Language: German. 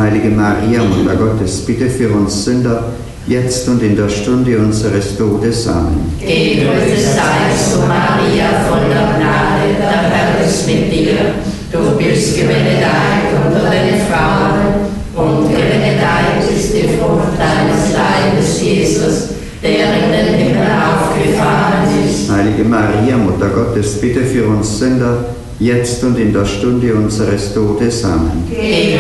Heilige Maria, Mutter Gottes, bitte für uns Sünder, jetzt und in der Stunde unseres Todes. Amen. Gegrüßet seist du, Maria, voller Gnade, der Herr ist mit dir. Du bist gebenedeit unter den Frauen, und gebenedeit ist die Frucht deines Leibes, Jesus, der in den Himmel aufgefahren ist. Heilige Maria, Mutter Gottes, bitte für uns Sünder, jetzt und in der Stunde unseres Todes. Amen. Gegrüßet